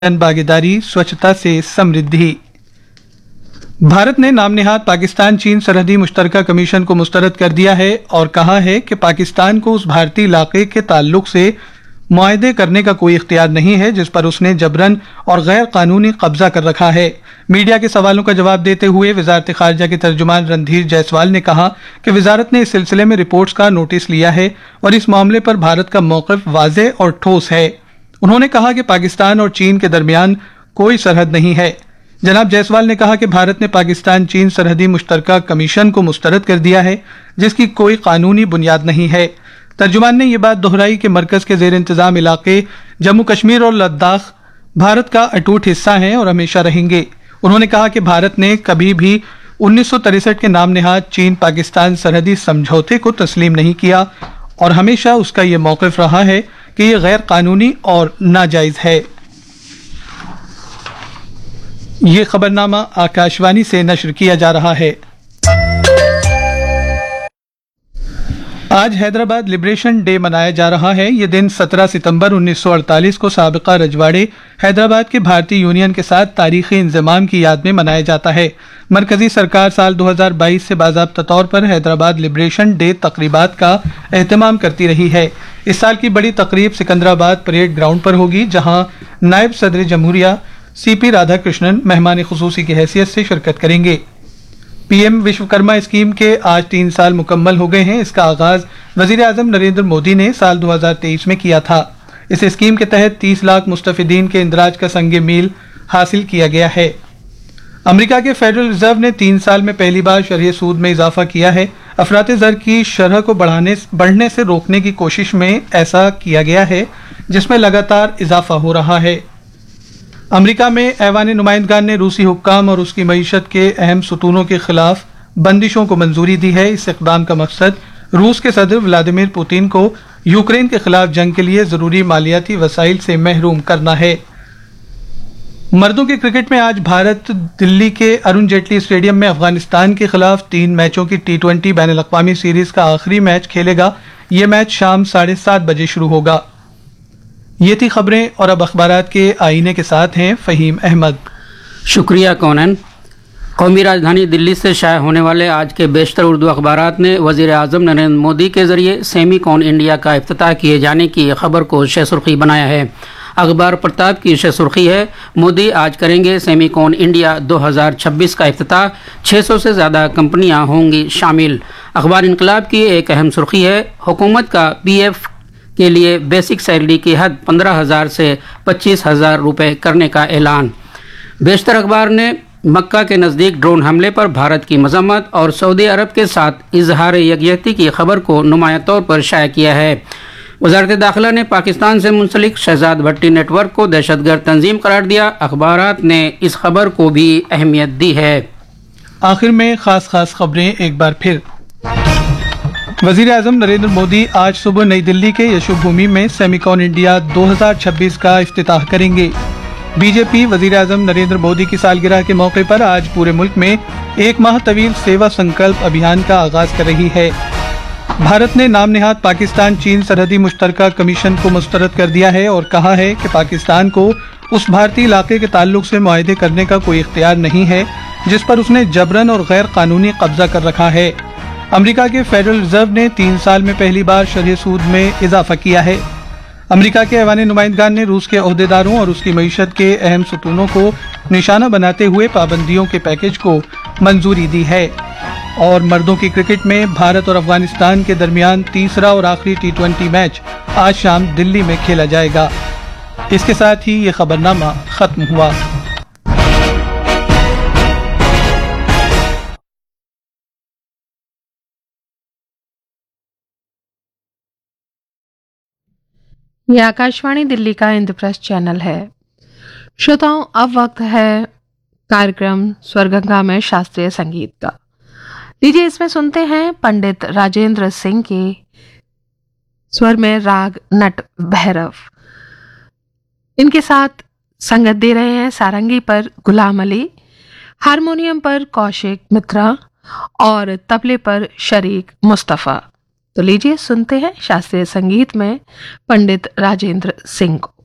जन भागीदारी स्वच्छता से समृद्धि। भारत ने नाम नेहाद पाकिस्तान चीन सरहदी मुश्तरका कमीशन को मुस्तरद कर दिया है और कहा है कि पाकिस्तान को उस भारतीय इलाके के ताल्लुक से मुआहदे करने का कोई इख्तियार नहीं है जिस पर उसने जबरन और गैर कानूनी कब्जा कर रखा है। मीडिया के सवालों का जवाब देते हुए वजारत खारजा के तर्जुमान रणधीर जायसवाल ने कहा कि वजारत ने इस सिलसिले में रिपोर्ट्स का नोटिस लिया है और इस मामले पर भारत का मौक़िफ़ वाज़ेह और ठोस है। उन्होंने कहा कि पाकिस्तान और चीन के दरमियान कोई सरहद नहीं है। जनाब जायसवाल ने कहा कि भारत ने पाकिस्तान चीन सरहदी मुश्तरका कमीशन को मुस्तरद कर दिया है जिसकी कोई कानूनी बुनियाद नहीं है। तर्जुमान ने यह बात दोहराई कि मरकज के जेर इंतजाम इलाके जम्मू कश्मीर और लद्दाख भारत का अटूट हिस्सा हैं और हमेशा रहेंगे। उन्होंने कहा कि भारत ने कभी भी 1963 के नाम नेहाद चीन पाकिस्तान सरहदी समझौते को तस्लीम नहीं किया और हमेशा उसका ये मौक़िफ़ रहा है कि यह गैर कानूनी और नाजायज़ है। ये खबरनामा आकाशवाणी से नश्र किया जा रहा है। आज हैदराबाद लिबरेशन डे मनाया जा रहा है। ये दिन 17 सितंबर 1948 को साबिका रजवाड़े हैदराबाद के भारतीय यूनियन के साथ तारीखी इंज़माम की याद में मनाया जाता है। मरकजी सरकार साल 2022 से बाज़ाब्ता तौर पर हैदराबाद लिबरेशन डे तकरीबात का एहतमाम करती रही है। इस साल की बड़ी तकरीब सिकंदराबाद परेड ग्राउंड पर होगी, जहां नायब सदर जमहूरिया CP राधाकृष्णन मेहमान खुसूसी की हैसियत से शिरकत करेंगे। PM विश्वकर्मा स्कीम के आज 3 साल मुकम्मल हो गए हैं। इसका आगाज वजीर आजम नरेंद्र मोदी ने साल 2023 में किया था। इस स्कीम के तहत 30 लाख मुस्तफिदीन के इंदराज का संगे मील हासिल किया गया है। अमेरिका के फेडरल रिजर्व ने 3 साल में पहली बार शरह सूद में इजाफा किया है। अफरात ज़र की शरह को बढ़ने से रोकने की कोशिश में ऐसा किया गया है जिसमें लगातार इजाफा हो रहा है। अमेरिका में ऐवान नुमाइंदगान ने रूसी हुक्काम और उसकी मईशत के अहम सुतूनों के खिलाफ बंदिशों को मंजूरी दी है। इस इक़दाम का मकसद रूस के सदर व्लादिमीर पुतिन को यूक्रेन के खिलाफ जंग के लिए ज़रूरी मालियाती वसाइल से महरूम करना है। मर्दों के क्रिकेट में आज भारत दिल्ली के अरुण जेटली स्टेडियम में अफगानिस्तान के खिलाफ 3 मैचों की T20 बैन अल-अक़वामी सीरीज का आखिरी मैच खेलेगा। ये मैच शाम 7:30 बजे शुरू होगा। ये थी खबरें और अब अखबारात के आईने के साथ हैं फ़हीम अहमद। शुक्रिया कौनन। कौमी राजधानी दिल्ली से शाया होने वाले आज के बेशतर उर्दू अखबारात ने वज़ीर आज़म नरेंद्र मोदी के ज़रिए सेमीकॉन इंडिया का इफ्तिताह किए जाने की खबर को शे सुर्खी बनाया है। अखबार प्रताप की शे सुर्खी है, मोदी आज करेंगे सेमीकॉन इंडिया 2026 का इफ्तिताह, 600 से ज़्यादा कंपनियां होंगी शामिल। अखबार इनकलाब की एक अहम सुर्खी है, हुकूमत का PF के लिए बेसिक सैलरी की हद 15,000 से 25,000 रुपये करने का ऐलान। बेशतर अखबार ने मक्का के नज़दीक ड्रोन हमले पर भारत की मजम्मत और सऊदी अरब के साथ इजहार यकजहती की खबर को नुमाया तौर पर शाया किया है। वज़ारत दाखिला ने पाकिस्तान से मुंसलिक शहजाद भट्टी नेटवर्क को दहशतगर्द तंजीम करार दिया। अखबारात ने इस खबर को भी अहमियत दी है। आखिर में खास खबरें एक बार फिर। वज़ीर आज़म नरेंद्र मोदी आज सुबह नई दिल्ली के यशोभूमि में सेमीकॉन इंडिया 2026 का इफ्तिताह करेंगे। बीजेपी वज़ीर आज़म नरेंद्र मोदी की सालगिरह के मौके पर आज पूरे मुल्क में 1 माह तवील सेवा संकल्प अभियान का आगाज कर रही है। भारत ने नाम नेहाद पाकिस्तान चीन सरहदी मुश्तरका कमीशन को मुस्तरद कर दिया है और कहा है कि पाकिस्तान को उस भारतीय इलाके के ताल्लुक से मुआहदे करने का कोई इख्तियार नहीं है जिस पर उसने जबरन और गैर कानूनी कब्जा कर रखा है। अमेरिका के फेडरल रिजर्व ने 3 साल में पहली बार शरह सूद में इजाफा किया है। अमेरिका के ऐवान नुमाइंदगान ने रूस के ओहदेदारों और उसकी मईशत के अहम सुतूनों को निशाना बनाते हुए पाबंदियों के पैकेज को मंजूरी दी है। और मर्दों की क्रिकेट में भारत और अफगानिस्तान के दरमियान तीसरा और आखिरी T20 मैच आज शाम दिल्ली में खेला जाएगा। इसके साथ ही ये खबरनामा खत्म हुआ। यह आकाशवाणी दिल्ली का इंद्रप्रस्थ चैनल है। श्रोताओं, अब वक्त है कार्यक्रम स्वरगंगा में शास्त्रीय संगीत का। लीजिए इसमें सुनते हैं पंडित राजेंद्र सिंह के स्वर में राग नट भैरव। इनके साथ संगत दे रहे हैं सारंगी पर गुलाम अली, हारमोनियम पर कौशिक मित्रा और तबले पर शरीक मुस्तफ़ा। तो लीजिए सुनते हैं शास्त्रीय संगीत में पंडित राजेंद्र सिंह को।